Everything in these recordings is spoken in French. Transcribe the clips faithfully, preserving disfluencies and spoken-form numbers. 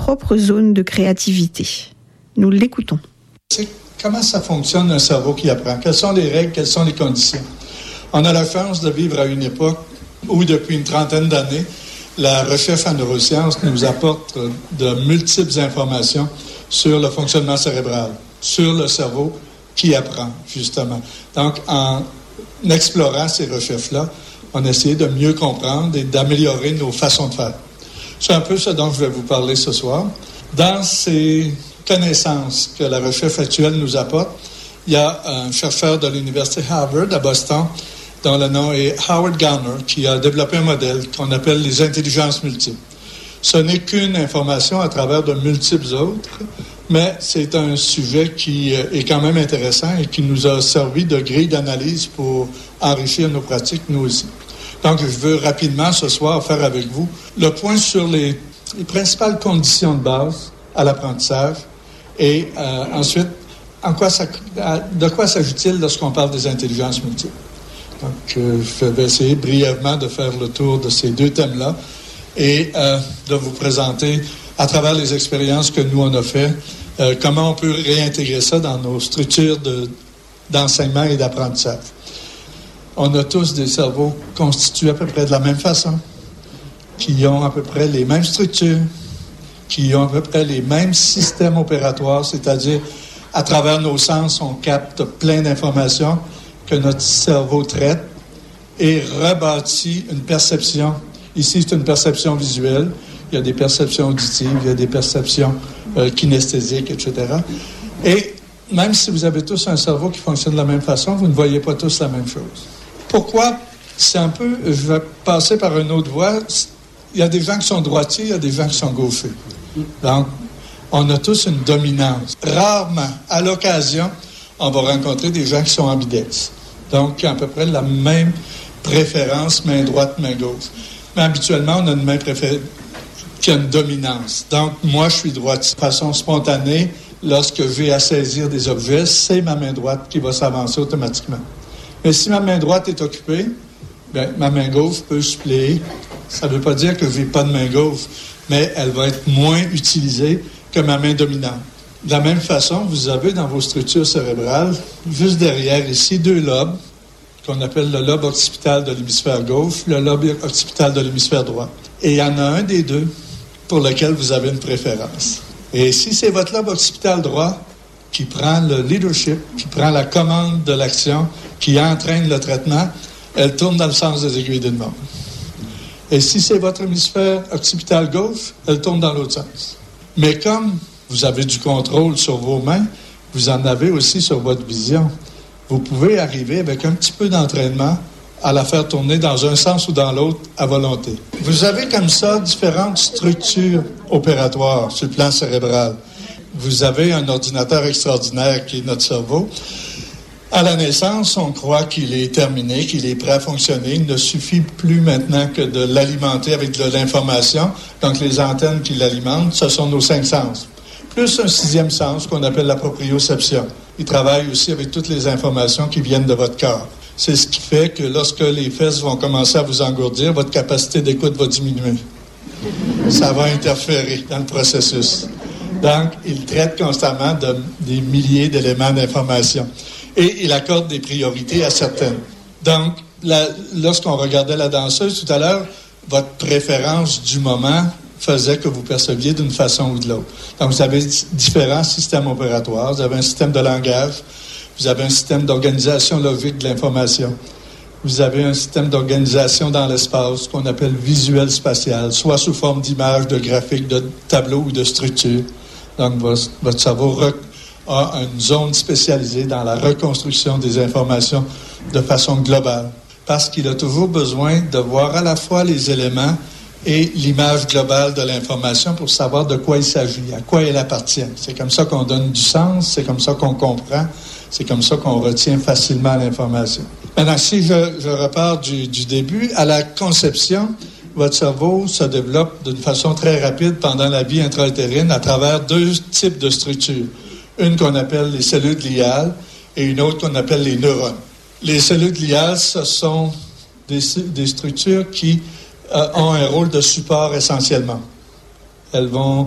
propre zone de créativité. Nous l'écoutons. C'est comment ça fonctionne un cerveau qui apprend? Quelles sont les règles? Quelles sont les conditions? On a la chance de vivre à une époque où, depuis une trentaine d'années, la recherche en neurosciences nous apporte de multiples informations sur le fonctionnement cérébral, sur le cerveau qui apprend, justement. Donc, en explorant ces recherches-là, on a essayé de mieux comprendre et d'améliorer nos façons de faire. C'est un peu ce dont je vais vous parler ce soir. Dans ces connaissances que la recherche actuelle nous apporte, il y a un chercheur de l'Université Harvard à Boston, dont le nom est Howard Gardner, qui a développé un modèle qu'on appelle les intelligences multiples. Ce n'est qu'une information à travers de multiples autres, mais c'est un sujet qui est quand même intéressant et qui nous a servi de grille d'analyse pour enrichir nos pratiques, nous aussi. Donc, je veux rapidement ce soir faire avec vous le point sur les, les principales conditions de base à l'apprentissage et euh, ensuite, en quoi ça, de quoi s'agit-il lorsqu'on parle des intelligences multiples. Donc, euh, je vais essayer brièvement de faire le tour de ces deux thèmes-là et euh, de vous présenter, à travers les expériences que nous, on a fait, euh, comment on peut réintégrer ça dans nos structures de, d'enseignement et d'apprentissage. On a tous des cerveaux constitués à peu près de la même façon, qui ont à peu près les mêmes structures, qui ont à peu près les mêmes systèmes opératoires, c'est-à-dire, à travers nos sens, on capte plein d'informations que notre cerveau traite et rebâtit une perception. Ici, c'est une perception visuelle. Il y a des perceptions auditives, il y a des perceptions euh, kinesthésiques, et cetera. Et même si vous avez tous un cerveau qui fonctionne de la même façon, vous ne voyez pas tous la même chose. Pourquoi? C'est un peu... Je vais passer par une autre voie. Il y a des gens qui sont droitiers, il y a des gens qui sont gauchers. Donc, on a tous une dominance. Rarement, à l'occasion, on va rencontrer des gens qui sont ambidextres. Donc, à peu près la même préférence, main droite, main gauche. Mais habituellement, on a une main préférée qui a une dominance. Donc, moi, je suis droitier. De façon spontanée, lorsque j'ai à saisir des objets, c'est ma main droite qui va s'avancer automatiquement. Mais si ma main droite est occupée, bien, ma main gauche peut suppléer. Ça ne veut pas dire que je n'ai pas de main gauche, mais elle va être moins utilisée que ma main dominante. De la même façon, vous avez dans vos structures cérébrales, juste derrière ici, deux lobes, qu'on appelle le lobe occipital de l'hémisphère gauche, le lobe occipital de l'hémisphère droit. Et il y en a un des deux pour lequel vous avez une préférence. Et si c'est votre lobe occipital droit qui prend le leadership, qui prend la commande de l'action, qui entraîne le traitement, elle tourne dans le sens des aiguilles d'une montre. Et si c'est votre hémisphère occipital gauche, elle tourne dans l'autre sens. Mais comme vous avez du contrôle sur vos mains, vous en avez aussi sur votre vision. Vous pouvez arriver avec un petit peu d'entraînement à la faire tourner dans un sens ou dans l'autre à volonté. Vous avez comme ça différentes structures opératoires sur le plan cérébral. Vous avez un ordinateur extraordinaire qui est notre cerveau. À la naissance, on croit qu'il est terminé, qu'il est prêt à fonctionner. Il ne suffit plus maintenant que de l'alimenter avec de l'information. Donc, les antennes qui l'alimentent, ce sont nos cinq sens. Plus un sixième sens qu'on appelle la proprioception. Il travaille aussi avec toutes les informations qui viennent de votre corps. C'est ce qui fait que lorsque les fesses vont commencer à vous engourdir, votre capacité d'écoute va diminuer. Ça va interférer dans le processus. Donc, il traite constamment de, des milliers d'éléments d'information. Et il accorde des priorités à certaines. Donc, la, lorsqu'on regardait la danseuse tout à l'heure, votre préférence du moment faisait que vous perceviez d'une façon ou de l'autre. Donc, vous avez différents systèmes opératoires. Vous avez un système de langage. Vous avez un système d'organisation logique de l'information. Vous avez un système d'organisation dans l'espace qu'on appelle visuel spatial, soit sous forme d'images, de graphiques, de tableaux ou de structures. Donc, votre, votre cerveau rec- a une zone spécialisée dans la reconstruction des informations de façon globale, parce qu'il a toujours besoin de voir à la fois les éléments et l'image globale de l'information pour savoir de quoi il s'agit, à quoi elle appartient. C'est comme ça qu'on donne du sens, c'est comme ça qu'on comprend, c'est comme ça qu'on retient facilement l'information. Maintenant, si je, je repars du, du début, à la conception, votre cerveau se développe d'une façon très rapide pendant la vie intra-utérine à travers deux types de structures. Une qu'on appelle les cellules gliales et une autre qu'on appelle les neurones. Les cellules gliales, ce sont des, des structures qui euh, ont un rôle de support essentiellement. Elles vont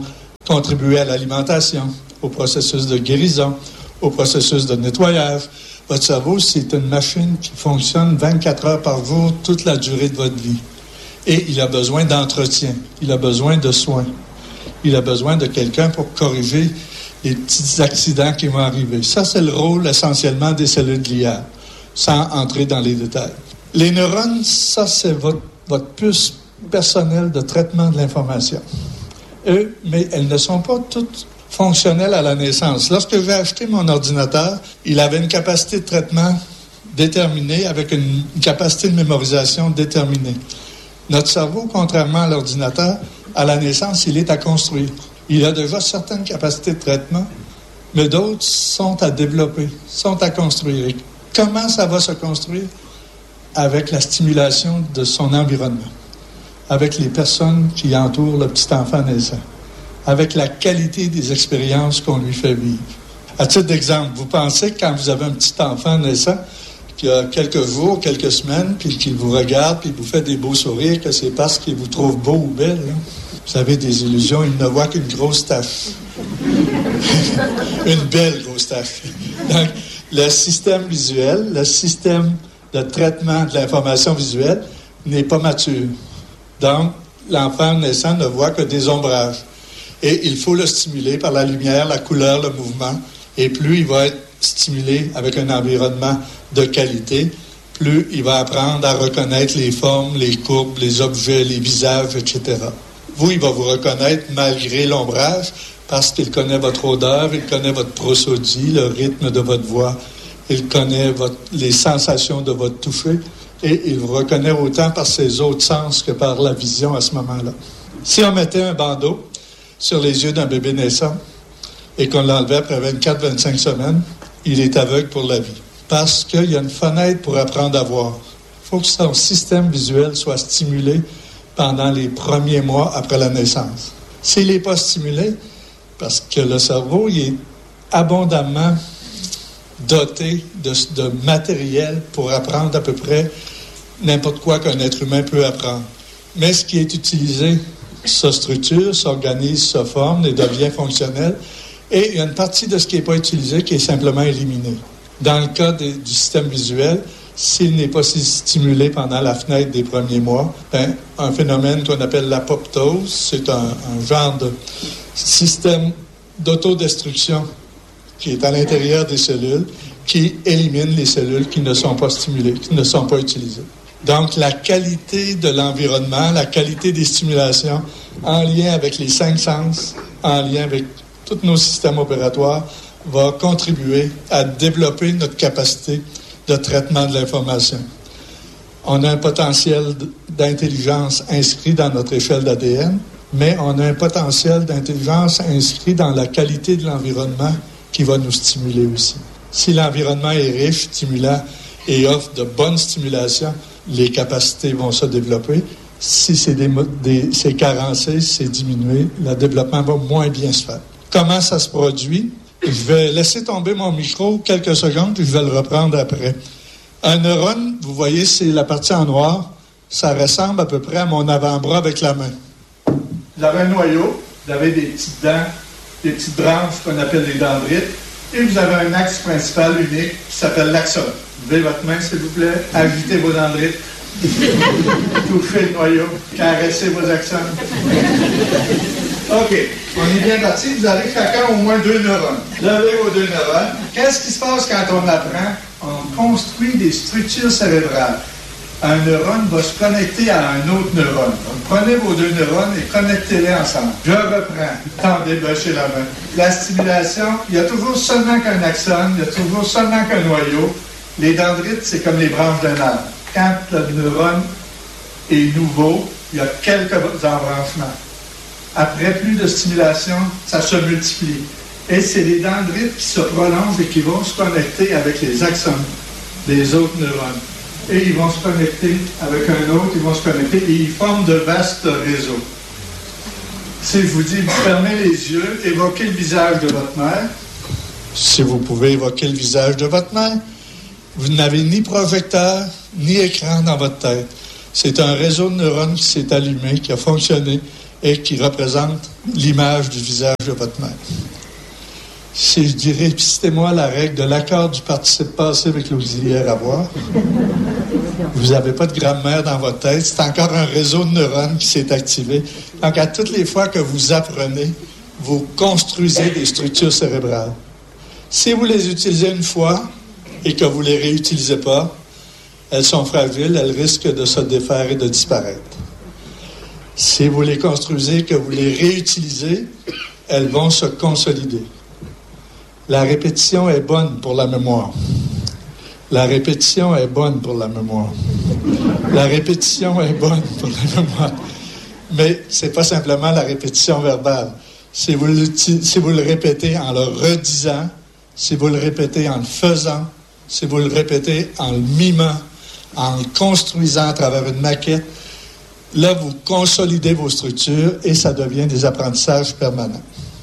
contribuer à l'alimentation, au processus de guérison, au processus de nettoyage. Votre cerveau, c'est une machine qui fonctionne vingt-quatre heures par jour, toute la durée de votre vie. Et il a besoin d'entretien, il a besoin de soins. Il a besoin de quelqu'un pour corriger les petits accidents qui vont arriver. Ça, c'est le rôle essentiellement des cellules gliales, sans entrer dans les détails. Les neurones, ça, c'est votre, votre puce personnelle de traitement de l'information. Eux, mais elles ne sont pas toutes fonctionnelles à la naissance. Lorsque j'ai acheté mon ordinateur, il avait une capacité de traitement déterminée avec une, une capacité de mémorisation déterminée. Notre cerveau, contrairement à l'ordinateur, à la naissance, il est à construire. Il a déjà certaines capacités de traitement, mais d'autres sont à développer, sont à construire. Et comment ça va se construire? Avec la stimulation de son environnement, avec les personnes qui entourent le petit enfant naissant, avec la qualité des expériences qu'on lui fait vivre. À titre d'exemple, vous pensez que quand vous avez un petit enfant naissant, qui a quelques jours, quelques semaines, puis qu'il vous regarde, puis vous fait des beaux sourires, que c'est parce qu'il vous trouve beau ou belle. Hein? Vous avez des illusions, il ne voit qu'une grosse tache. Une belle grosse tache. Donc, le système visuel, le système de traitement de l'information visuelle n'est pas mature. Donc, l'enfant naissant ne voit que des ombrages. Et il faut le stimuler par la lumière, la couleur, le mouvement. Et plus il va être stimulé avec un environnement de qualité, plus il va apprendre à reconnaître les formes, les courbes, les objets, les visages, et cetera. Vous, il va vous reconnaître malgré l'ombrage parce qu'il connaît votre odeur, il connaît votre prosodie, le rythme de votre voix, il connaît votre, les sensations de votre toucher et il vous reconnaît autant par ses autres sens que par la vision à ce moment-là. Si on mettait un bandeau sur les yeux d'un bébé naissant et qu'on l'enlevait après vingt-quatre à vingt-cinq semaines, il est aveugle pour la vie. Parce qu'il y a une fenêtre pour apprendre à voir. Il faut que son système visuel soit stimulé pendant les premiers mois après la naissance. S'il n'est pas stimulé, parce que le cerveau il est abondamment doté de, de matériel pour apprendre à peu près n'importe quoi qu'un être humain peut apprendre. Mais ce qui est utilisé se structure, s'organise, se forme et devient fonctionnel. Et il y a une partie de ce qui n'est pas utilisé qui est simplement éliminée. Dans le cas des, du système visuel, s'il n'est pas stimulé pendant la fenêtre des premiers mois, ben, un phénomène qu'on appelle l'apoptose, c'est un, un genre de système d'autodestruction qui est à l'intérieur des cellules, qui élimine les cellules qui ne sont pas stimulées, qui ne sont pas utilisées. Donc, la qualité de l'environnement, la qualité des stimulations, en lien avec les cinq sens, en lien avec tous nos systèmes opératoires, va contribuer à développer notre capacité de traitement de l'information. On a un potentiel d'intelligence inscrit dans notre échelle d'A D N, mais on a un potentiel d'intelligence inscrit dans la qualité de l'environnement qui va nous stimuler aussi. Si l'environnement est riche, stimulant et offre de bonnes stimulations, les capacités vont se développer. Si c'est, des, des, c'est carencé, si c'est diminué, le développement va moins bien se faire. Comment ça se produit? Je vais laisser tomber mon micro quelques secondes puis je vais le reprendre après. Un neurone, vous voyez, c'est la partie en noir. Ça ressemble à peu près à mon avant-bras avec la main. Vous avez un noyau, vous avez des petites dents, des petites branches qu'on appelle les dendrites, et vous avez un axe principal unique qui s'appelle l'axone. Levez votre main, s'il vous plaît, agitez vos dendrites, touchez le noyau, caressez vos axones. OK, on est bien parti. Vous avez chacun au moins deux neurones. Levez vos deux neurones. Qu'est-ce qui se passe quand on apprend? On construit des structures cérébrales. Un neurone va se connecter à un autre neurone. Donc, prenez vos deux neurones et connectez-les ensemble. Je reprends. Tendez, bâchez la main. La stimulation, il y a toujours seulement qu'un axone, il y a toujours seulement qu'un noyau. Les dendrites, c'est comme les branches d'un arbre. Quand le neurone est nouveau, il y a quelques embranchements. Après plus de stimulation, ça se multiplie. Et c'est les dendrites qui se prolongent et qui vont se connecter avec les axones des autres neurones. Et ils vont se connecter avec un autre, ils vont se connecter et ils forment de vastes réseaux. Si je vous dis, vous fermez les yeux, évoquez le visage de votre mère. Si vous pouvez évoquer le visage de votre mère, vous n'avez ni projecteur, ni écran dans votre tête. C'est un réseau de neurones qui s'est allumé, qui a fonctionné, et qui représente l'image du visage de votre mère. Si je dirais, citez-moi la règle de l'accord du participe passé avec l'auxiliaire avoir, vous n'avez pas de grammaire dans votre tête, c'est encore un réseau de neurones qui s'est activé. Donc, à toutes les fois que vous apprenez, vous construisez des structures cérébrales. Si vous les utilisez une fois et que vous ne les réutilisez pas, elles sont fragiles, elles risquent de se défaire et de disparaître. Si vous les construisez, que vous les réutilisez, elles vont se consolider. La répétition est bonne pour la mémoire. La répétition est bonne pour la mémoire. La répétition est bonne pour la mémoire. Mais ce n'est pas simplement la répétition verbale. Si vous, le, si vous le répétez en le redisant, si vous le répétez en le faisant, si vous le répétez en le mimant, en le construisant à travers une maquette, là, vous consolidez vos structures et ça devient des apprentissages permanents.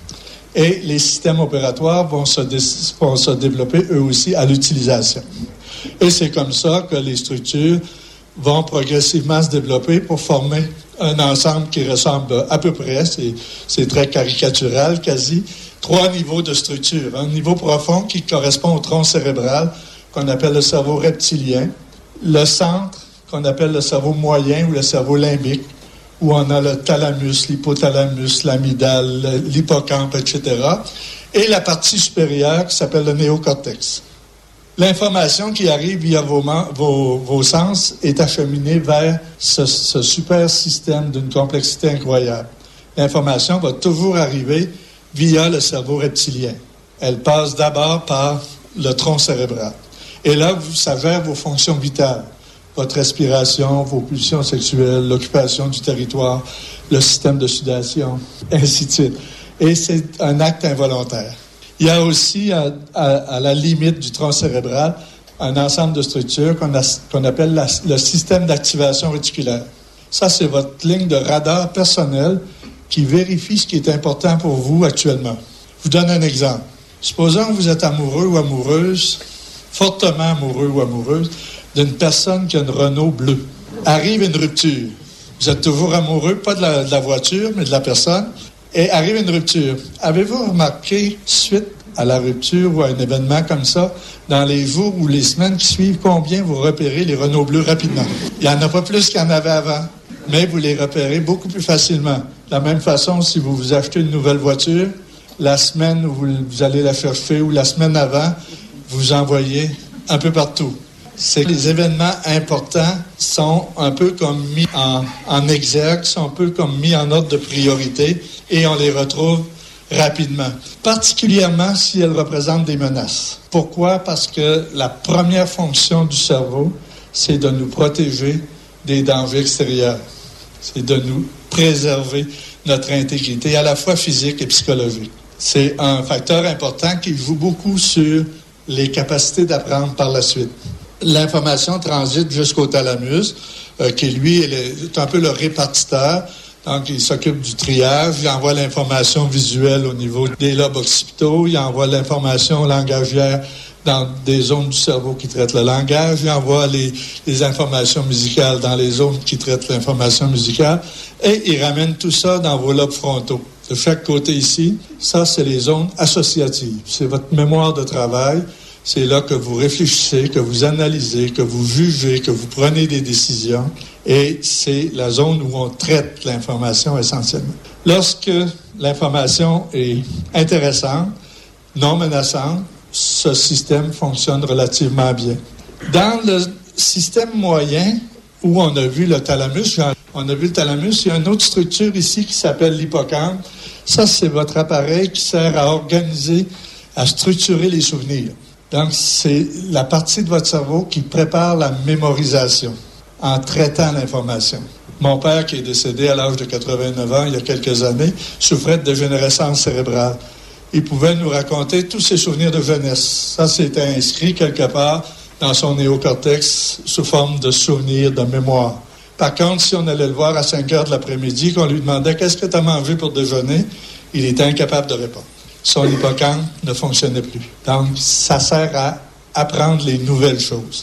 Et les systèmes opératoires vont se, dé- vont se développer eux aussi à l'utilisation. Et c'est comme ça que les structures vont progressivement se développer pour former un ensemble qui ressemble à peu près, c'est, c'est très caricatural quasi, trois niveaux de structure. Un niveau profond qui correspond au tronc cérébral, qu'on appelle le cerveau reptilien, le centre, qu'on appelle le cerveau moyen ou le cerveau limbique, où on a le thalamus, l'hypothalamus, l'amygdale, l'hippocampe, et cetera, et la partie supérieure qui s'appelle le néocortex. L'information qui arrive via vos, vos, vos sens est acheminée vers ce, ce super système d'une complexité incroyable. L'information va toujours arriver via le cerveau reptilien. Elle passe d'abord par le tronc cérébral. Et là, ça gère vos fonctions vitales. Votre respiration, vos pulsions sexuelles, l'occupation du territoire, le système de sudation, ainsi de suite. Et c'est un acte involontaire. Il y a aussi, à, à, à la limite du tronc cérébral, un ensemble de structures qu'on, a, qu'on appelle la, le système d'activation réticulaire. Ça, c'est votre ligne de radar personnel qui vérifie ce qui est important pour vous actuellement. Je vous donne un exemple. Supposons que vous êtes amoureux ou amoureuse, fortement amoureux ou amoureuse, d'une personne qui a une Renault bleue. Arrive une rupture. Vous êtes toujours amoureux, pas de la, de la voiture, mais de la personne. Et arrive une rupture. Avez-vous remarqué, suite à la rupture ou à un événement comme ça, dans les jours ou les semaines qui suivent, combien vous repérez les Renault bleus rapidement? Il n'y en a pas plus qu'il y en avait avant, mais vous les repérez beaucoup plus facilement. De la même façon, si vous vous achetez une nouvelle voiture, la semaine où vous, vous allez la chercher ou la semaine avant, vous envoyez un peu partout. C'est que les événements importants sont un peu comme mis en, en exergue, sont un peu comme mis en ordre de priorité et on les retrouve rapidement, particulièrement si elles représentent des menaces. Pourquoi? Parce que la première fonction du cerveau, c'est de nous protéger des dangers extérieurs. C'est de nous préserver notre intégrité, à la fois physique et psychologique. C'est un facteur important qui joue beaucoup sur les capacités d'apprendre par la suite. L'information transite jusqu'au thalamus, euh, qui lui est, le, est un peu le répartiteur. Donc, il s'occupe du triage, il envoie l'information visuelle au niveau des lobes occipitaux, il envoie l'information langagière dans des zones du cerveau qui traitent le langage, il envoie les, les informations musicales dans les zones qui traitent l'information musicale, et il ramène tout ça dans vos lobes frontaux. De chaque côté ici, ça, c'est les zones associatives. C'est votre mémoire de travail. C'est là que vous réfléchissez, que vous analysez, que vous jugez, que vous prenez des décisions. Et c'est la zone où on traite l'information essentiellement. Lorsque l'information est intéressante, non menaçante, ce système fonctionne relativement bien. Dans le système moyen, où on a vu le thalamus, on a vu le thalamus, il y a une autre structure ici qui s'appelle l'hippocampe. Ça, c'est votre appareil qui sert à organiser, à structurer les souvenirs. Donc, c'est la partie de votre cerveau qui prépare la mémorisation en traitant l'information. Mon père, qui est décédé à l'âge de quatre-vingt-neuf ans, il y a quelques années, souffrait de dégénérescence cérébrale. Il pouvait nous raconter tous ses souvenirs de jeunesse. Ça, c'était inscrit quelque part dans son néocortex sous forme de souvenirs, de mémoire. Par contre, si on allait le voir à cinq heures de l'après-midi, qu'on lui demandait « Qu'est-ce que tu as mangé pour déjeuner ?», il était incapable de répondre. Son hippocampe ne fonctionnait plus. Donc, ça sert à apprendre les nouvelles choses.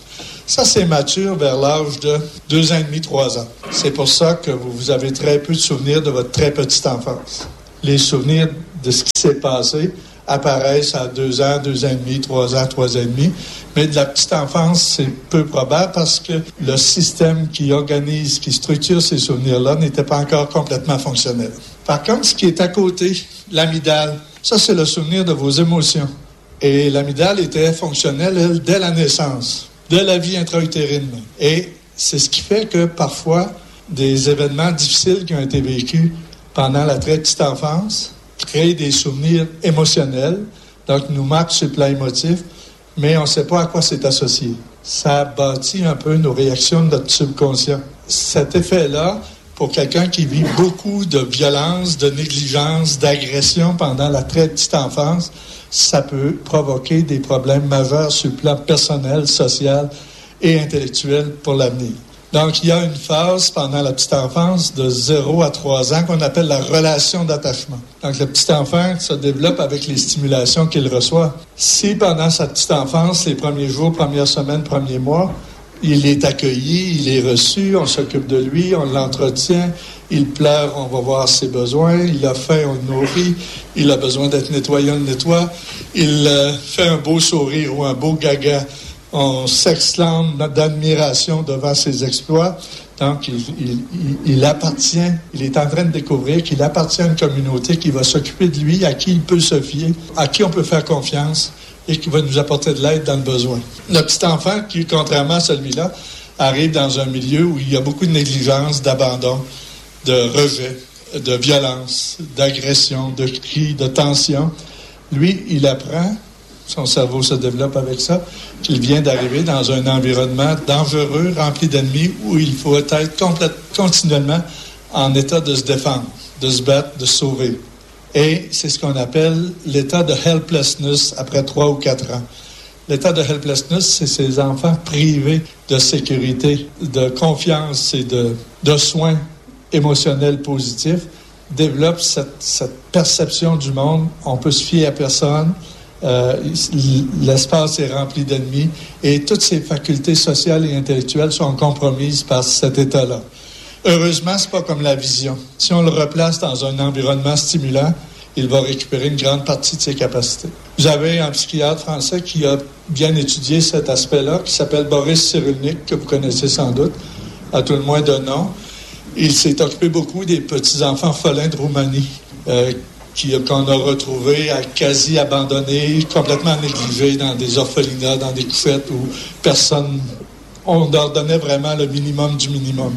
Ça, c'est mature vers l'âge de deux ans et demi, trois ans. C'est pour ça que vous avez très peu de souvenirs de votre très petite enfance. Les souvenirs de ce qui s'est passé apparaissent à deux ans, deux ans et demi, trois ans, trois ans et demi. Mais de la petite enfance, c'est peu probable parce que le système qui organise, qui structure ces souvenirs-là n'était pas encore complètement fonctionnel. Par contre, ce qui est à côté, l'amygdale, ça, c'est le souvenir de vos émotions. Et l'amygdale était fonctionnelle, elle, dès la naissance, dès la vie intra-utérine. Et c'est ce qui fait que, parfois, des événements difficiles qui ont été vécus pendant la très petite enfance créent des souvenirs émotionnels, donc nous marquent sur le plan émotif, mais on ne sait pas à quoi c'est associé. Ça bâtit un peu nos réactions de notre subconscient. Cet effet-là, pour quelqu'un qui vit beaucoup de violence, de négligence, d'agression pendant la très petite enfance, ça peut provoquer des problèmes majeurs sur le plan personnel, social et intellectuel pour l'avenir. Donc, il y a une phase pendant la petite enfance de zéro à trois ans qu'on appelle la relation d'attachement. Donc, le petit enfant se développe avec les stimulations qu'il reçoit. Si pendant sa petite enfance, les premiers jours, premières semaines, premiers mois, il est accueilli, il est reçu, on s'occupe de lui, on l'entretient, il pleure, on va voir ses besoins, il a faim, on le nourrit, il a besoin d'être nettoyé, on le nettoie, il euh, fait un beau sourire ou un beau gaga, on s'exclame d'admiration devant ses exploits. Donc, il, il, il, il appartient, il est en train de découvrir qu'il appartient à une communauté qui va s'occuper de lui, à qui il peut se fier, à qui on peut faire confiance et qui va nous apporter de l'aide dans le besoin. Le petit enfant, qui, contrairement à celui-là, arrive dans un milieu où il y a beaucoup de négligence, d'abandon, de rejet, de violence, d'agression, de cris, de tension. Lui, il apprend, son cerveau se développe avec ça, qu'il vient d'arriver dans un environnement dangereux, rempli d'ennemis, où il faut être complète, continuellement en état de se défendre, de se battre, de se sauver. Et c'est ce qu'on appelle l'état de helplessness après trois ou quatre ans. L'état de helplessness, c'est ces enfants privés de sécurité, de confiance et de, de soins émotionnels positifs, développent cette, cette perception du monde. On peut se fier à personne. Euh, l'espace est rempli d'ennemis et toutes ces facultés sociales et intellectuelles sont compromises par cet état-là. Heureusement, c'est pas comme la vision. Si on le replace dans un environnement stimulant, il va récupérer une grande partie de ses capacités. Vous avez un psychiatre français qui a bien étudié cet aspect-là, qui s'appelle Boris Cyrulnik, que vous connaissez sans doute, à tout le moins de nom. Il s'est occupé beaucoup des petits-enfants orphelins de Roumanie, euh, qui, qu'on a retrouvés à quasi abandonnés, complètement négligés dans des orphelinats, dans des couchettes où personne, on leur donnait vraiment le minimum du minimum.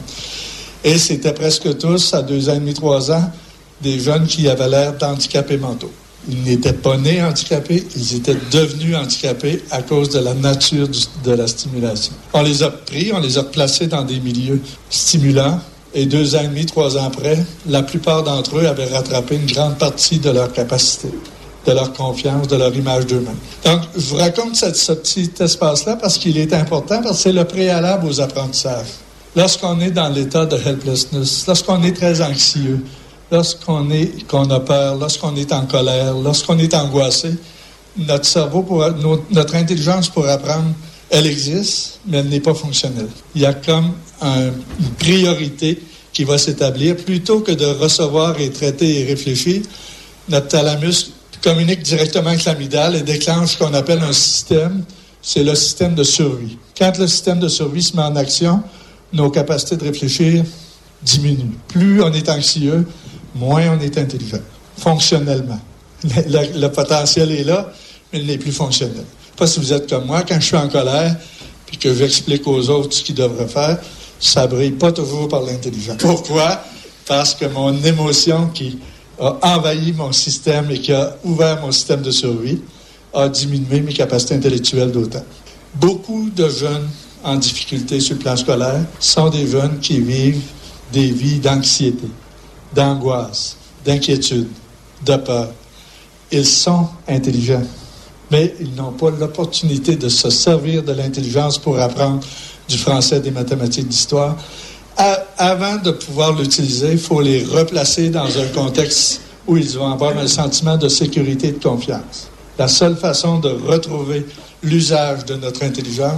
Et c'était presque tous, à deux ans et demi, trois ans, des jeunes qui avaient l'air d'handicapés mentaux. Ils n'étaient pas nés handicapés, ils étaient devenus handicapés à cause de la nature du, de la stimulation. On les a pris, on les a placés dans des milieux stimulants, et deux ans et demi, trois ans après, la plupart d'entre eux avaient rattrapé une grande partie de leur capacité, de leur confiance, de leur image d'eux-mêmes. Donc, je vous raconte cette, ce petit espace-là parce qu'il est important, parce que c'est le préalable aux apprentissages. Lorsqu'on est dans l'état de helplessness, lorsqu'on est très anxieux, lorsqu'on est, qu'on a peur, lorsqu'on est en colère, lorsqu'on est angoissé, notre cerveau, pour, notre intelligence pour apprendre, elle existe, mais elle n'est pas fonctionnelle. Il y a comme un, une priorité qui va s'établir. Plutôt que de recevoir et traiter et réfléchir, notre thalamus communique directement avec l'amygdale et déclenche ce qu'on appelle un système. C'est le système de survie. Quand le système de survie se met en action, nos capacités de réfléchir diminuent. Plus on est anxieux, moins on est intelligent, fonctionnellement. Le, le, le potentiel est là, mais il n'est plus fonctionnel. Je ne sais pas si vous êtes comme moi, quand je suis en colère, puis que j'explique aux autres ce qu'ils devraient faire, ça ne brille pas toujours par l'intelligence. Pourquoi? Parce que mon émotion qui a envahi mon système et qui a ouvert mon système de survie a diminué mes capacités intellectuelles d'autant. Beaucoup de jeunes en difficulté sur le plan scolaire sont des jeunes qui vivent des vies d'anxiété, d'angoisse, d'inquiétude, de peur. Ils sont intelligents, mais ils n'ont pas l'opportunité de se servir de l'intelligence pour apprendre du français, des mathématiques, d'histoire. À, avant de pouvoir l'utiliser, il faut les replacer dans un contexte où ils vont avoir un sentiment de sécurité et de confiance. La seule façon de retrouver l'usage de notre intelligence,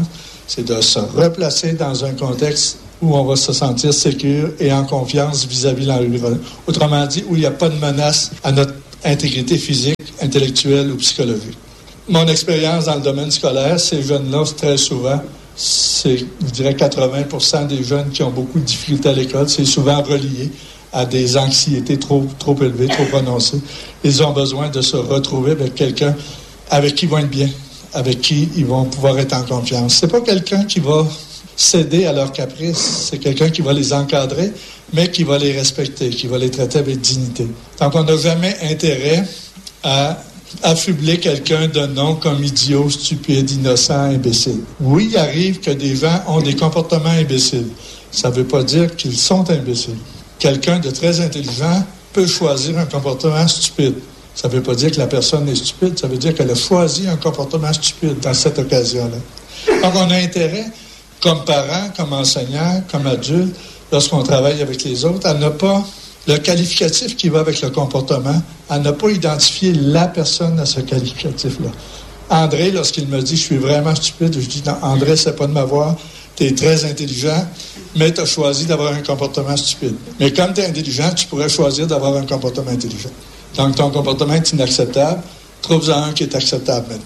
c'est de se replacer dans un contexte où on va se sentir sécure et en confiance vis-à-vis de l'environnement. Autrement dit, où il n'y a pas de menace à notre intégrité physique, intellectuelle ou psychologique. Mon expérience dans le domaine scolaire, ces jeunes-là, très souvent, c'est, je dirais, quatre-vingts pour cent des jeunes qui ont beaucoup de difficultés à l'école, c'est souvent relié à des anxiétés trop, trop élevées, trop prononcées. Ils ont besoin de se retrouver avec quelqu'un avec qui ils vont être bien, avec qui ils vont pouvoir être en confiance. C'est pas quelqu'un qui va céder à leurs caprices, c'est quelqu'un qui va les encadrer, mais qui va les respecter, qui va les traiter avec dignité. Donc, on n'a jamais intérêt à affubler quelqu'un de nom comme idiot, stupide, innocent, imbécile. Oui, il arrive que des gens ont des comportements imbéciles. Ça ne veut pas dire qu'ils sont imbéciles. Quelqu'un de très intelligent peut choisir un comportement stupide. Ça ne veut pas dire que la personne est stupide, ça veut dire qu'elle a choisi un comportement stupide dans cette occasion-là. Donc, on a intérêt, comme parents, comme enseignants, comme adultes, lorsqu'on travaille avec les autres, à ne pas... Le qualificatif qui va avec le comportement, à ne pas identifier la personne à ce qualificatif-là. André, lorsqu'il me dit « je suis vraiment stupide », je dis « non, André, c'est pas de m'avoir, tu es très intelligent, mais tu as choisi d'avoir un comportement stupide. Mais comme tu es intelligent, tu pourrais choisir d'avoir un comportement intelligent. Donc, ton comportement est inacceptable, trouve-en un qui est acceptable maintenant. »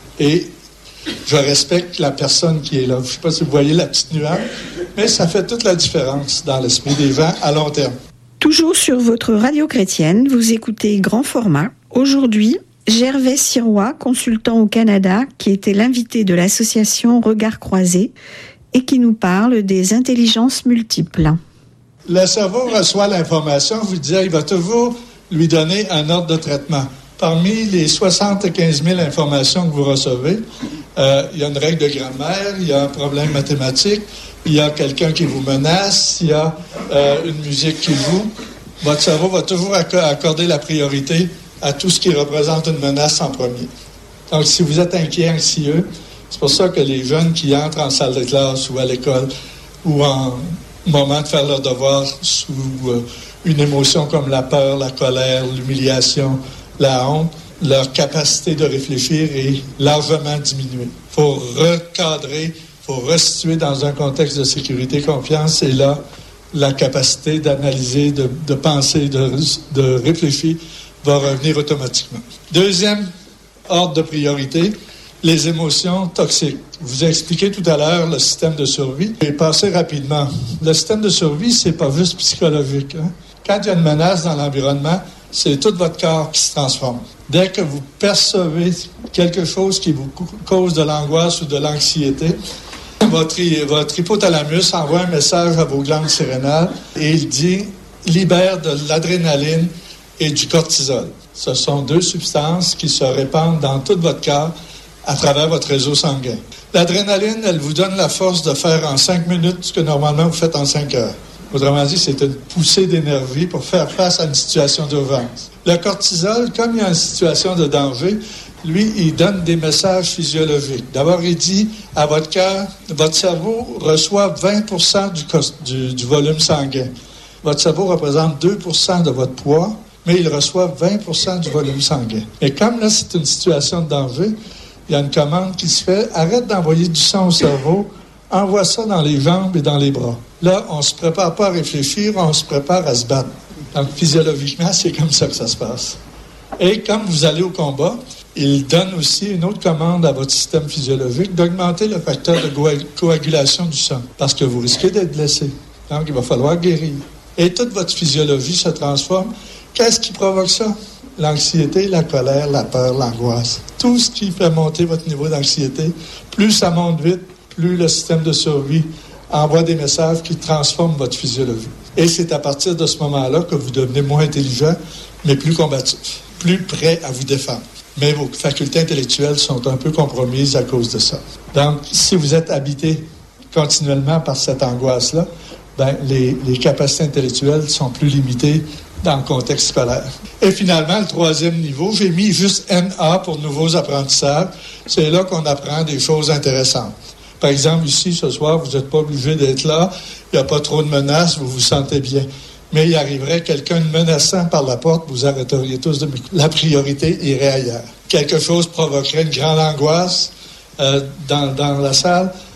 Et je respecte la personne qui est là. Je ne sais pas si vous voyez la petite nuance, mais ça fait toute la différence dans l'esprit des gens à long terme. Toujours sur votre radio chrétienne, vous écoutez Grand Format. Aujourd'hui, Gervais Sirois, consultant au Canada, qui était l'invité de l'association Regards Croisés et qui nous parle des intelligences multiples. Le cerveau reçoit l'information, je vous disais, il va toujours lui donner un ordre de traitement. Parmi les soixante-quinze mille informations que vous recevez, euh, il y a une règle de grammaire, il y a un problème mathématique, il y a quelqu'un qui vous menace, il y a euh, une musique qui joue. Votre cerveau va toujours accorder la priorité à tout ce qui représente une menace en premier. Donc, si vous êtes inquiet, anxieux, c'est pour ça que les jeunes qui entrent en salle de classe ou à l'école ou en moment de faire leur devoir sous euh, une émotion comme la peur, la colère, l'humiliation, la honte, leur capacité de réfléchir est largement diminuée. Il faut recadrer, il faut restituer dans un contexte de sécurité, confiance, et là, la capacité d'analyser, de, de penser, de, de réfléchir va revenir automatiquement. Deuxième ordre de priorité, les émotions toxiques. Je vous ai expliqué tout à l'heure le système de survie. Je vais passer rapidement. Le système de survie, c'est pas juste psychologique. Hein? Quand il y a une menace dans l'environnement, c'est tout votre corps qui se transforme. Dès que vous percevez quelque chose qui vous cause de l'angoisse ou de l'anxiété, votre, votre hypothalamus envoie un message à vos glandes surrénales et il dit « libère de l'adrénaline et du cortisol ». Ce sont deux substances qui se répandent dans tout votre corps à travers votre réseau sanguin. L'adrénaline, elle vous donne la force de faire en cinq minutes ce que normalement vous faites en cinq heures. Autrement dit, c'est une poussée d'énergie pour faire face à une situation d'urgence. Le cortisol, comme il y a une situation de danger, lui, il donne des messages physiologiques. D'abord, il dit à votre cœur, votre cerveau reçoit vingt pour cent du, du, du volume sanguin. Votre cerveau représente deux pour cent de votre poids, mais il reçoit vingt pour cent du volume sanguin. Et comme là, c'est une situation de danger, il y a une commande qui se fait, arrête d'envoyer du sang au cerveau, envoie ça dans les jambes et dans les bras. Là, on ne se prépare pas à réfléchir, on se prépare à se battre. Donc, physiologiquement, c'est comme ça que ça se passe. Et comme vous allez au combat, il donne aussi une autre commande à votre système physiologique d'augmenter le facteur de coagulation du sang, parce que vous risquez d'être blessé. Donc, il va falloir guérir. Et toute votre physiologie se transforme. Qu'est-ce qui provoque ça? L'anxiété, la colère, la peur, l'angoisse. Tout ce qui fait monter votre niveau d'anxiété, plus ça monte vite, plus le système de survie envoie des messages qui transforment votre physiologie. Et c'est à partir de ce moment-là que vous devenez moins intelligent, mais plus combatif, plus prêt à vous défendre. Mais vos facultés intellectuelles sont un peu compromises à cause de ça. Donc, si vous êtes habité continuellement par cette angoisse-là, ben, les, les capacités intellectuelles sont plus limitées dans le contexte scolaire. Et finalement, le troisième niveau, j'ai mis juste N A pour nouveaux apprentissages. C'est là qu'on apprend des choses intéressantes. Par exemple, ici, ce soir, vous n'êtes pas obligé d'être là. Il n'y a pas trop de menaces, vous vous sentez bien. Mais il arriverait quelqu'un menaçant par la porte, vous arrêteriez tous de m'écouter. La priorité irait ailleurs. Quelque chose provoquerait une grande angoisse euh, dans, dans la salle.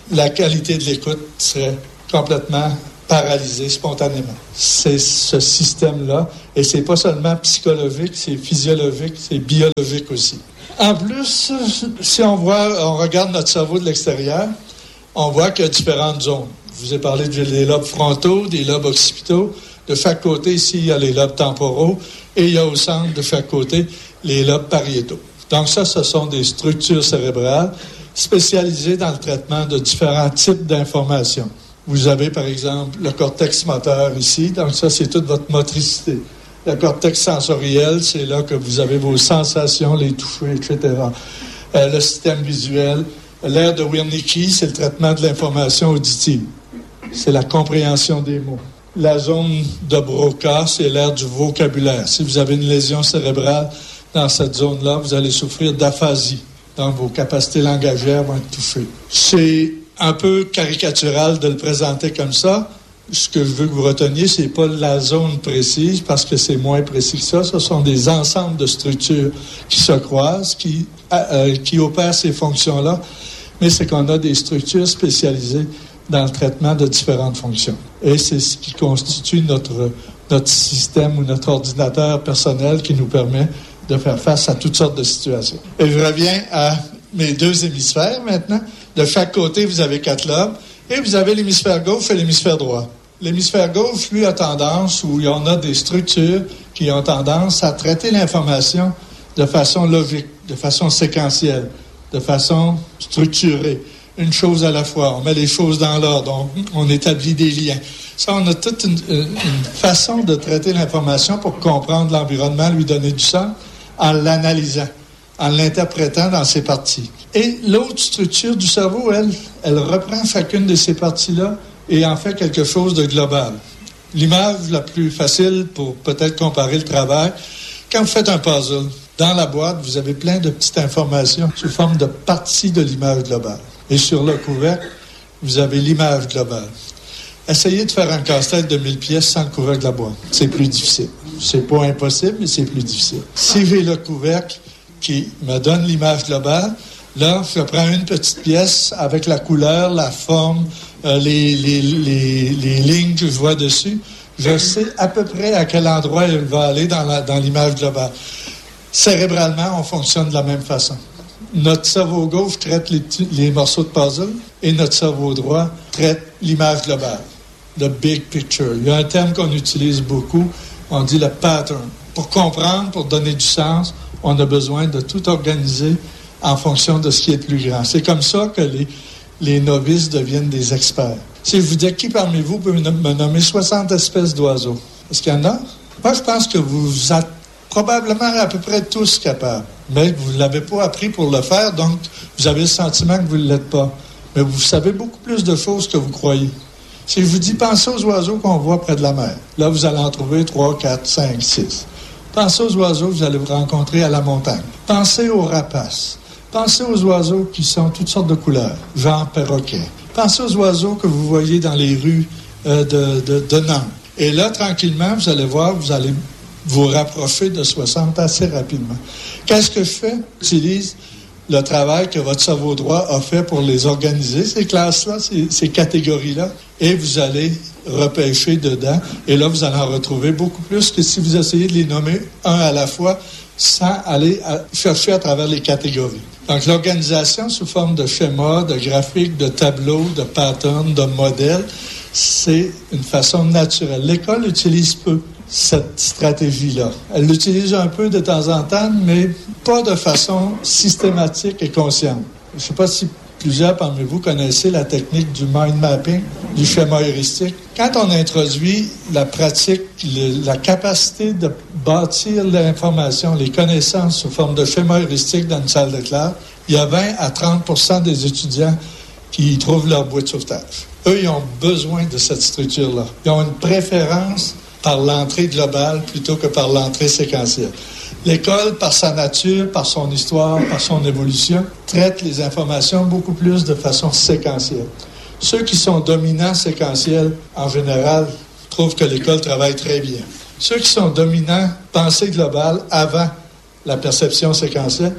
la qualité de l'écoute serait complètement paralysée spontanément. C'est ce système-là, et c'est pas seulement psychologique, c'est physiologique, c'est biologique aussi. En plus, si on voit, on regarde notre cerveau de l'extérieur, on voit qu'il y a différentes zones. Je vous ai parlé des lobes frontaux, des lobes occipitaux. De chaque côté, ici, il y a les lobes temporaux, et il y a au centre, de chaque côté, les lobes pariétaux. Donc ça, ce sont des structures cérébrales spécialisées dans le traitement de différents types d'informations. Vous avez, par exemple, le cortex moteur ici, donc ça, c'est toute votre motricité. Le cortex sensoriel, c'est là que vous avez vos sensations, les toucher, et cetera. Euh, le système visuel. L'aire de Wernicke, c'est le traitement de l'information auditive. C'est la compréhension des mots. La zone de Broca, c'est l'aire du vocabulaire. Si vous avez une lésion cérébrale dans cette zone-là, vous allez souffrir d'aphasie. Donc, vos capacités langagières vont être touchées. C'est un peu caricatural de le présenter comme ça. Ce que je veux que vous reteniez, c'est pas la zone précise, parce que c'est moins précis que ça. Ce sont des ensembles de structures qui se croisent, qui, euh, qui opèrent ces fonctions-là. Mais c'est qu'on a des structures spécialisées dans le traitement de différentes fonctions. Et c'est ce qui constitue notre, notre système ou notre ordinateur personnel qui nous permet de faire face à toutes sortes de situations. Et je reviens à mes deux hémisphères maintenant. De chaque côté, vous avez quatre lobes et vous avez l'hémisphère gauche et l'hémisphère droit. L'hémisphère gauche, lui, a tendance, où on a des structures qui ont tendance à traiter l'information de façon logique, de façon séquentielle, de façon structurée. Une chose à la fois. On met les choses dans l'ordre. On, on établit des liens. Ça, on a toute une, une façon de traiter l'information pour comprendre l'environnement, lui donner du sens, en l'analysant, en l'interprétant dans ses parties. Et l'autre structure du cerveau, elle, elle reprend chacune de ces parties-là et en fait quelque chose de global. L'image la plus facile pour peut-être comparer le travail, quand vous faites un puzzle, dans la boîte, vous avez plein de petites informations sous forme de parties de l'image globale. Et sur le couvercle, vous avez l'image globale. Essayez de faire un casse-tête de mille pièces sans le couvercle de la boîte. C'est plus difficile. C'est pas impossible, mais c'est plus difficile. Si j'ai le couvercle qui me donne l'image globale, là, je prends une petite pièce avec la couleur, la forme, euh, les, les, les, les lignes que je vois dessus. Je sais à peu près à quel endroit elle va aller dans, la, dans l'image globale. Cérébralement, on fonctionne de la même façon. Notre cerveau gauche traite les, les morceaux de puzzle et notre cerveau droit traite l'image globale, le big picture. Il y a un terme qu'on utilise beaucoup, on dit le pattern. Pour comprendre, pour donner du sens, on a besoin de tout organiser en fonction de ce qui est le plus grand. C'est comme ça que les, les novices deviennent des experts. Si je vous dis qui parmi vous peut me nommer soixante espèces d'oiseaux, est-ce qu'il y en a? Moi, je pense que vous êtes probablement à peu près tous capables. Mais vous ne l'avez pas appris pour le faire, donc vous avez le sentiment que vous ne l'êtes pas. Mais vous savez beaucoup plus de choses que vous croyez. Si je vous dis, pensez aux oiseaux qu'on voit près de la mer. Là, vous allez en trouver trois, quatre, cinq, six. Pensez aux oiseaux que vous allez vous rencontrer à la montagne. Pensez aux rapaces. Pensez aux oiseaux qui sont toutes sortes de couleurs, genre perroquet. Pensez aux oiseaux que vous voyez dans les rues euh, de, de, de Nantes. Et là, tranquillement, vous allez voir, vous allez vous rapprocher de soixante assez rapidement. Qu'est-ce que je fais? J'utilise le travail que votre cerveau droit a fait pour les organiser, ces classes-là, ces, ces catégories-là, et vous allez repêcher dedans. Et là, vous allez en retrouver beaucoup plus que si vous essayez de les nommer un à la fois sans aller à, chercher à travers les catégories. Donc, l'organisation sous forme de schéma, de graphique, de tableau, de pattern, de modèle, c'est une façon naturelle. L'école utilise peu cette stratégie-là. Elle l'utilise un peu de temps en temps, mais pas de façon systématique et consciente. Je ne sais pas si plusieurs parmi vous connaissez la technique du mind mapping, du schéma heuristique. Quand on introduit la pratique, le, la capacité de bâtir l'information, les connaissances sous forme de schéma heuristique dans une salle de classe, il y a vingt à trente pour cent des étudiants qui y trouvent leur bouée de sauvetage. Eux, ils ont besoin de cette structure-là. Ils ont une préférence par l'entrée globale plutôt que par l'entrée séquentielle. L'école, par sa nature, par son histoire, par son évolution, traite les informations beaucoup plus de façon séquentielle. Ceux qui sont dominants séquentiels, en général, trouvent que l'école travaille très bien. Ceux qui sont dominants pensée globale avant la perception séquentielle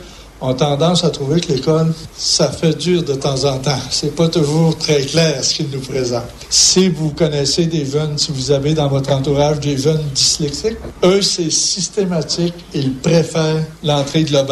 ont tendance à trouver que l'école, ça fait dur de temps en temps. C'est pas toujours très clair ce qu'ils nous présentent. Si vous connaissez des jeunes, si vous avez dans votre entourage des jeunes dyslexiques, eux, c'est systématique. Ils préfèrent l'entrée globale.